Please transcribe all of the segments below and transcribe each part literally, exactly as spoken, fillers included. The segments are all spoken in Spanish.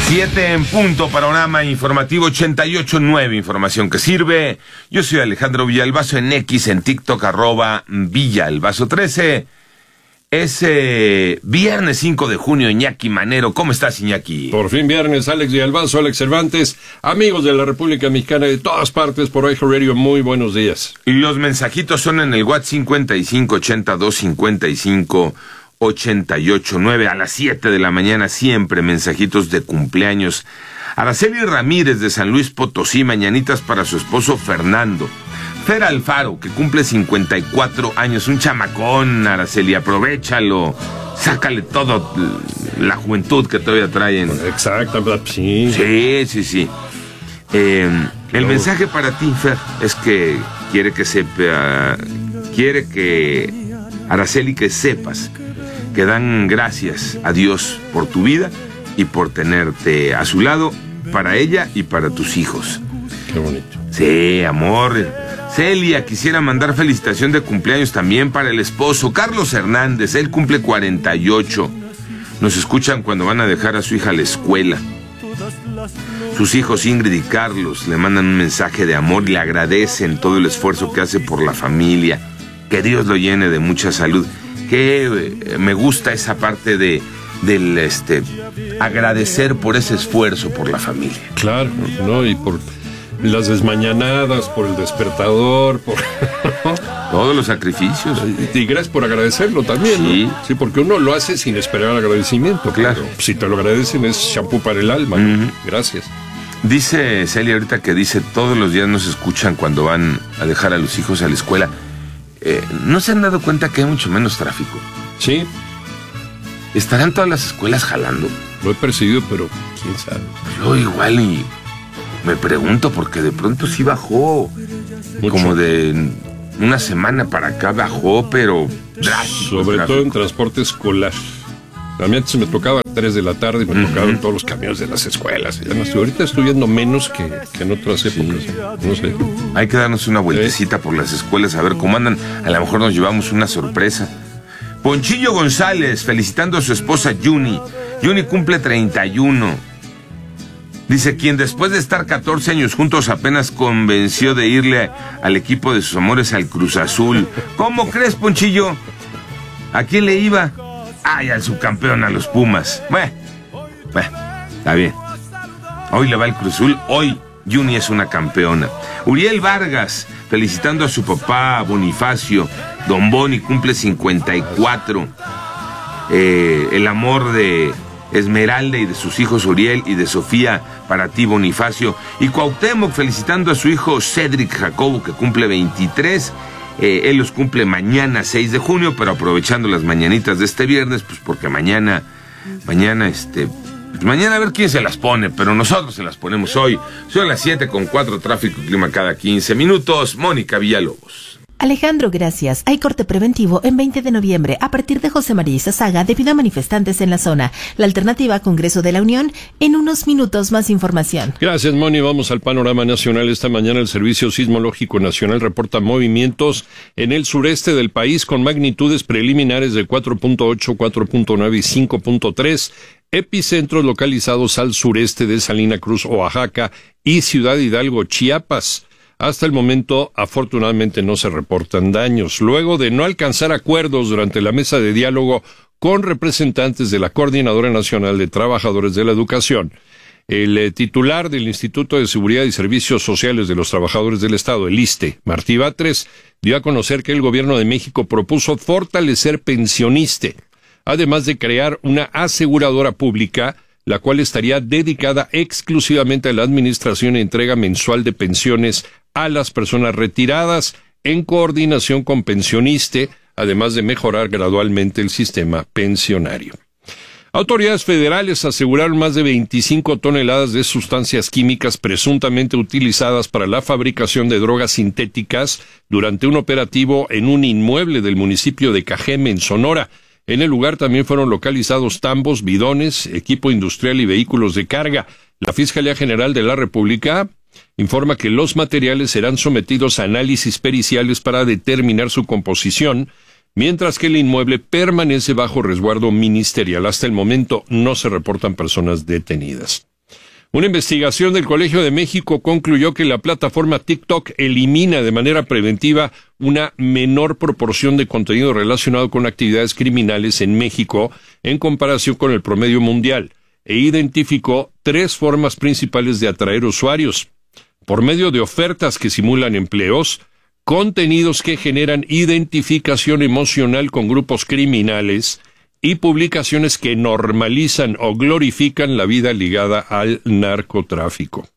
Siete en punto, panorama informativo ochenta y ocho punto nueve, información que sirve. Yo soy Alejandro Villalbazo en X, en TikTok, arroba Villalbazo trece. Es eh, viernes cinco de junio, Iñaki Manero. ¿Cómo estás, Iñaki? Por fin viernes, Alex Villalbazo, Alex Cervantes, amigos de la República Mexicana de todas partes por iHeartRadio, muy buenos días. Y los mensajitos son en el WhatsApp cincuenta y cinco ochenta y dos cincuenta y cinco ochenta y ocho nueve. A las siete de la mañana siempre mensajitos de cumpleaños. Araceli Ramírez de San Luis Potosí, mañanitas para su esposo Fernando. Fer Alfaro, que cumple cincuenta y cuatro años, un chamacón, Araceli, aprovéchalo, sácale todo la juventud que todavía traen. Exacto, sí. Sí, sí, sí. Eh, el no. mensaje para ti, Fer, es que quiere que sepa, quiere que, Araceli, que sepas que dan gracias a Dios por tu vida y por tenerte a su lado, para ella y para tus hijos. Qué bonito. Sí, amor. Celia, quisiera mandar felicitación de cumpleaños también para el esposo Carlos Hernández, él cumple cuarenta y ocho. Nos escuchan cuando van a dejar a su hija a la escuela. Sus hijos Ingrid y Carlos le mandan un mensaje de amor y le agradecen todo el esfuerzo que hace por la familia. Que Dios lo llene de mucha salud. Que eh, me gusta esa parte de del este agradecer por ese esfuerzo por la familia. Claro, no, y por las desmañanadas, por el despertador, por todos los sacrificios. Y gracias por agradecerlo también, sí. ¿no? Sí, porque uno lo hace sin esperar agradecimiento. Claro. Pero si te lo agradecen es champú para el alma. Uh-huh. Gracias. Dice Celia ahorita que dice, todos los días nos escuchan cuando van a dejar a los hijos a la escuela. Eh, ¿No se han dado cuenta que hay mucho menos tráfico? Sí. ¿Estarán todas las escuelas jalando? Lo he percibido, pero quién sabe. Yo igual y me pregunto porque de pronto sí bajó. Mucho. Como de una semana para acá bajó, pero drástico. Sobre todo en transporte escolar. A mí antes me tocaba a tres de la tarde y me uh-huh. tocaban todos los camiones de las escuelas. Ya no estoy, ahorita estoy viendo menos que, que en otras épocas. Sí. No sé. Hay que darnos una vueltecita ¿Eh? por las escuelas a ver cómo andan. A lo mejor nos llevamos una sorpresa. Ponchillo González, felicitando a su esposa Yuni. Yuni cumple treinta y uno. Dice, quien después de estar catorce años juntos apenas convenció de irle al equipo de sus amores al Cruz Azul. ¿Cómo crees, Ponchillo? ¿A quién le iba? Ay, al subcampeón, a los Pumas. Bueno, bueno, está bien. Hoy le va el Cruz Azul, hoy Yuni es una campeona. Uriel Vargas, felicitando a su papá Bonifacio. Don Boni cumple cincuenta y cuatro. Eh, el amor de Esmeralda y de sus hijos Uriel y de Sofía para ti, Bonifacio. Y Cuauhtémoc felicitando a su hijo Cedric Jacobo, que cumple veintitrés. Eh, él los cumple mañana seis de junio, pero aprovechando las mañanitas de este viernes, pues porque mañana, mañana este... Pues mañana a ver quién se las pone, pero nosotros se las ponemos hoy. Son las siete con cuatro, tráfico y clima cada quince minutos. Mónica Villalobos. Alejandro, gracias. Hay corte preventivo en veinte de noviembre a partir de José María Izazaga debido a manifestantes en la zona. La alternativa, Congreso de la Unión. En unos minutos más información. Gracias, Moni. Vamos al panorama nacional. Esta mañana el Servicio Sismológico Nacional reporta movimientos en el sureste del país con magnitudes preliminares de cuatro punto ocho, cuatro punto nueve y cinco punto tres. Epicentros localizados al sureste de Salina Cruz, Oaxaca, y Ciudad Hidalgo, Chiapas. Hasta el momento, afortunadamente, no se reportan daños. Luego de no alcanzar acuerdos durante la mesa de diálogo con representantes de la Coordinadora Nacional de Trabajadores de la Educación, el eh, titular del Instituto de Seguridad y Servicios Sociales de los Trabajadores del Estado, el ISSSTE, Martí Batres, dio a conocer que el Gobierno de México propuso fortalecer Pensioniste, además de crear una aseguradora pública, la cual estaría dedicada exclusivamente a la administración y entrega mensual de pensiones a las personas retiradas, en coordinación con Pensioniste, además de mejorar gradualmente el sistema pensionario. Autoridades federales aseguraron más de veinticinco toneladas de sustancias químicas presuntamente utilizadas para la fabricación de drogas sintéticas durante un operativo en un inmueble del municipio de Cajeme, en Sonora. En el lugar también fueron localizados tambos, bidones, equipo industrial y vehículos de carga. La Fiscalía General de la República informa que los materiales serán sometidos a análisis periciales para determinar su composición, mientras que el inmueble permanece bajo resguardo ministerial. Hasta el momento no se reportan personas detenidas. Una investigación del Colegio de México concluyó que la plataforma TikTok elimina de manera preventiva una menor proporción de contenido relacionado con actividades criminales en México en comparación con el promedio mundial, e identificó tres formas principales de atraer usuarios: por medio de ofertas que simulan empleos, contenidos que generan identificación emocional con grupos criminales y publicaciones que normalizan o glorifican la vida ligada al narcotráfico.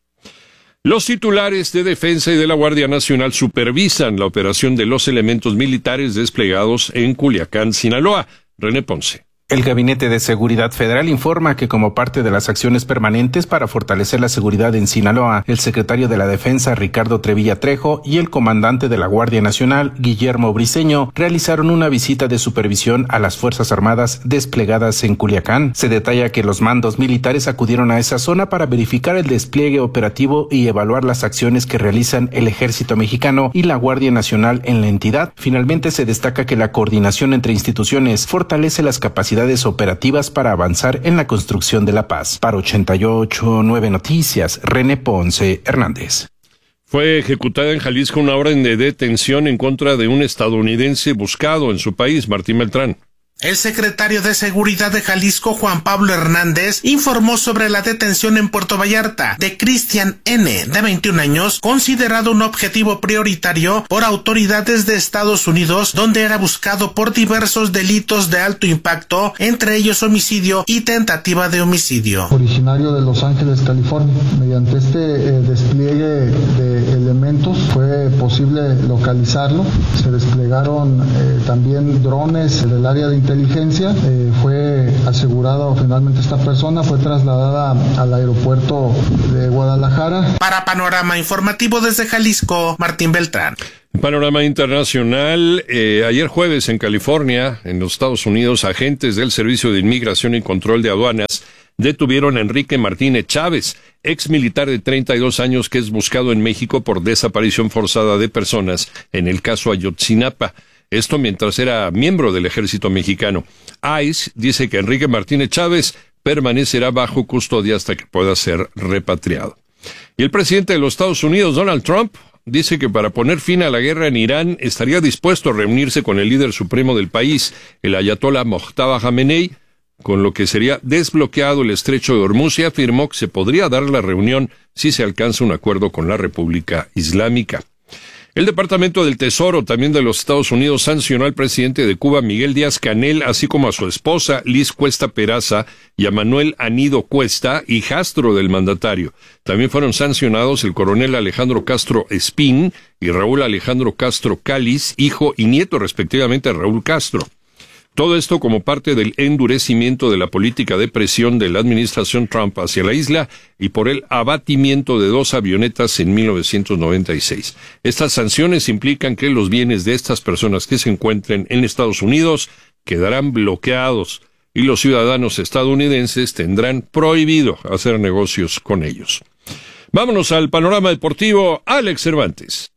Los titulares de Defensa y de la Guardia Nacional supervisan la operación de los elementos militares desplegados en Culiacán, Sinaloa. René Ponce. El Gabinete de Seguridad Federal informa que como parte de las acciones permanentes para fortalecer la seguridad en Sinaloa, el secretario de la Defensa, Ricardo Trevilla Trejo, y el comandante de la Guardia Nacional, Guillermo Briceño, realizaron una visita de supervisión a las Fuerzas Armadas desplegadas en Culiacán. Se detalla que los mandos militares acudieron a esa zona para verificar el despliegue operativo y evaluar las acciones que realizan el Ejército Mexicano y la Guardia Nacional en la entidad. Finalmente, se destaca que la coordinación entre instituciones fortalece las capacidades operativas para avanzar en la construcción de la paz. Para ochenta y ocho punto nueve Noticias, René Ponce Hernández. Fue ejecutada en Jalisco una orden de detención en contra de un estadounidense buscado en su país, Martín Beltrán. El secretario de Seguridad de Jalisco, Juan Pablo Hernández, informó sobre la detención en Puerto Vallarta de Cristian N., de veintiún años, considerado un objetivo prioritario por autoridades de Estados Unidos, donde era buscado por diversos delitos de alto impacto, entre ellos homicidio y tentativa de homicidio. Originario de Los Ángeles, California. Mediante este eh, despliegue de elementos fue posible localizarlo. Se desplegaron eh, también drones del área de inteligencia. Eh, fue asegurado finalmente esta persona, fue trasladada al aeropuerto de Guadalajara. Para Panorama Informativo desde Jalisco, Martín Beltrán. Panorama internacional. Eh, ayer jueves en California, en los Estados Unidos, agentes del Servicio de Inmigración y Control de Aduanas detuvieron a Enrique Martínez Chávez, ex militar de treinta y dos años que es buscado en México por desaparición forzada de personas en el caso Ayotzinapa. Esto mientras era miembro del ejército mexicano. ICE dice que Enrique Martínez Chávez permanecerá bajo custodia hasta que pueda ser repatriado. Y el presidente de los Estados Unidos, Donald Trump, dice que para poner fin a la guerra en Irán estaría dispuesto a reunirse con el líder supremo del país, el ayatolá Mojtaba Jamenei, con lo que sería desbloqueado el estrecho de Hormuz, y afirmó que se podría dar la reunión si se alcanza un acuerdo con la República Islámica. El Departamento del Tesoro, también de los Estados Unidos, sancionó al presidente de Cuba, Miguel Díaz-Canel, así como a su esposa, Liz Cuesta Peraza, y a Manuel Anido Cuesta, hijastro del mandatario. También fueron sancionados el coronel Alejandro Castro Espín y Raúl Alejandro Castro Cáliz, hijo y nieto respectivamente de Raúl Castro. Todo esto como parte del endurecimiento de la política de presión de la administración Trump hacia la isla y por el abatimiento de dos avionetas en mil novecientos noventa y seis. Estas sanciones implican que los bienes de estas personas que se encuentren en Estados Unidos quedarán bloqueados y los ciudadanos estadounidenses tendrán prohibido hacer negocios con ellos. Vámonos al panorama deportivo. Alex Cervantes.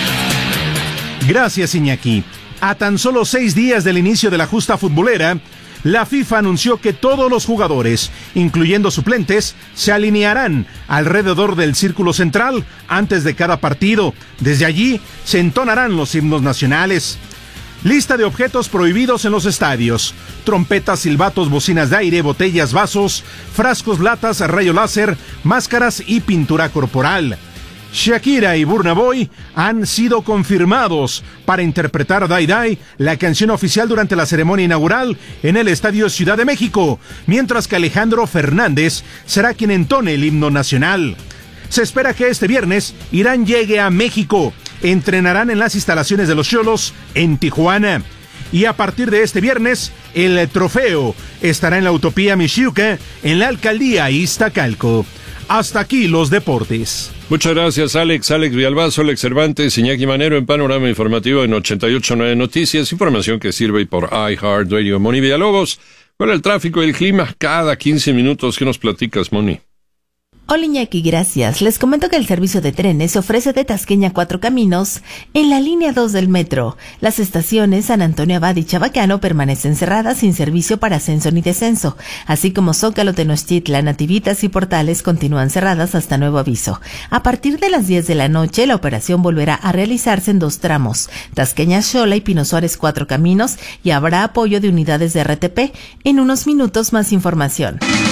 Gracias, Iñaki. A tan solo seis días del inicio de la justa futbolera, la FIFA anunció que todos los jugadores, incluyendo suplentes, se alinearán alrededor del círculo central antes de cada partido. Desde allí se entonarán los himnos nacionales. Lista de objetos prohibidos en los estadios: trompetas, silbatos, bocinas de aire, botellas, vasos, frascos, latas, rayo láser, máscaras y pintura corporal. Shakira y Burna Boy han sido confirmados para interpretar Die Die, la canción oficial durante la ceremonia inaugural en el Estadio Ciudad de México, mientras que Alejandro Fernández será quien entone el himno nacional. Se espera que este viernes Irán llegue a México, entrenarán en las instalaciones de los Xolos en Tijuana. Y a partir de este viernes, el trofeo estará en la Utopía Mixiuca, en la alcaldía Iztacalco. Hasta aquí los deportes. Muchas gracias, Alex. Alex Villalbazo, Alex Cervantes, Iñaki Manero en Panorama Informativo en ochenta y ocho punto nueve Noticias. Información que sirve por iHeartRadio. Moni Villalobos, con el tráfico y el clima cada quince minutos. ¿Qué nos platicas, Moni? Hola Iñaki, gracias. Les comento que el servicio de trenes se ofrece de Tasqueña a Cuatro Caminos en la línea dos del metro. Las estaciones San Antonio Abad y Chabacano permanecen cerradas sin servicio para ascenso ni descenso, así como Zócalo, Tenochtitlan, Nativitas y Portales continúan cerradas hasta nuevo aviso. A partir de las diez de la noche, la operación volverá a realizarse en dos tramos, Tasqueña-Xola y Pino Suárez Cuatro Caminos, y habrá apoyo de unidades de R T P. En unos minutos más información.